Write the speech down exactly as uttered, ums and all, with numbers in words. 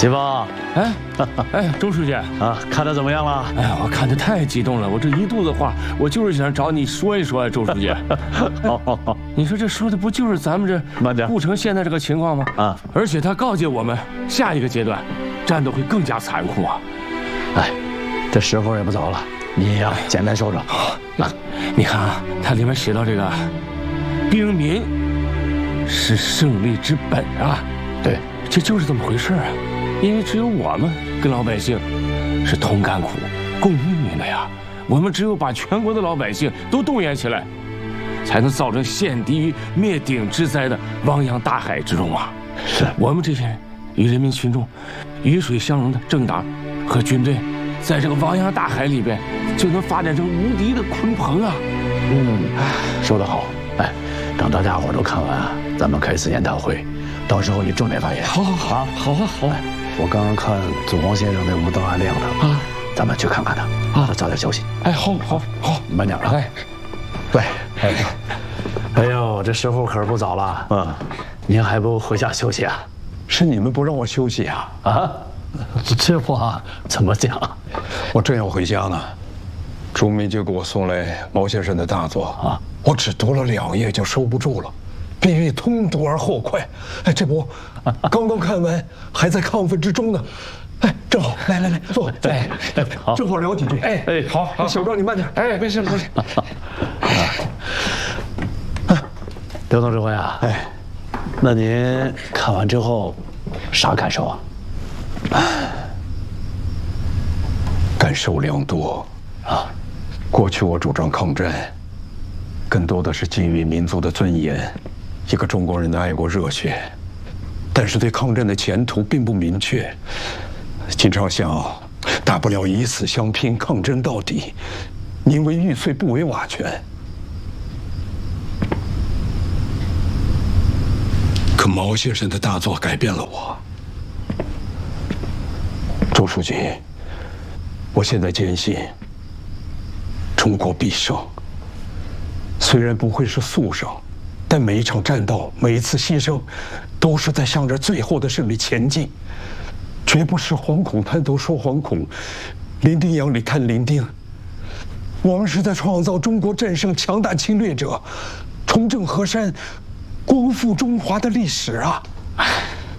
金峰， 哎，哎，周书记啊，看得怎么样了？ 哎呀，我看得太激动了，我这一肚子话，我就是想找你说一说啊，周书记。 好好好， 你说这说的不就是咱们这慢点， 顾城现在这个情况吗？啊，而且他告诫我们，下一个阶段战斗会更加残酷啊。 哎，这时候也不早了，你呀，简单说说。 好，啊，你看啊，它里面写到这个，兵民是胜利之本啊。 对， 这就是这么回事啊。因为只有我们跟老百姓是同甘苦、共命运的呀。我们只有把全国的老百姓都动员起来，才能造成陷敌于灭顶之灾的汪洋大海之中啊！ 是我们这些与人民群众鱼水相融的政党和军队，在这个汪洋大海里边，就能发展成无敌的鲲鹏啊！ 嗯，说得好。哎，等大家伙都看完，咱们开次研讨会，到时候你重点发言。 好好好啊，好啊好啊！ 我刚刚看祖皇先生那屋档案亮的啊，咱们去看看他啊，早点休息。 哎，好，好，好， 慢点啊。哎，对，哎，哎呦，这时候可是不早了啊，您还不回家休息啊？ 是你们不让我休息啊？ 啊，这话怎么讲？ 我正要回家呢，朱明就给我送来毛先生的大作啊，我只读了两页就收不住了。必须通读而后快，哎，这不，刚刚看完，还在亢奋之中呢，哎，正好，来来来，坐，哎，好，正好聊几句，哎哎，好，好，小赵你慢点，哎，没事没事。 刘总指挥啊，哎，那您看完之后啥感受啊？ 感受良多啊。过去我主张抗战，更多的是基于民族的尊严。一个中国人的爱国热血，但是对抗战的前途并不明确，经常想，大不了以死相拼，抗争到底，宁为玉碎不为瓦全。可毛先生的大作改变了我，周书记，我现在坚信，中国必胜。虽然不会是速胜。但每一场战斗，每一次牺牲，都是在向着最后的胜利前进，绝不是惶恐滩头说惶恐，伶仃洋里看伶仃。我们是在创造中国战胜强大侵略者，重振河山，光复中华的历史啊！